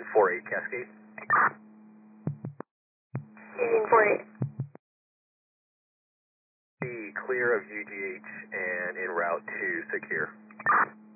48 Cascade. Union 48. Be clear of UGH and en route to secure.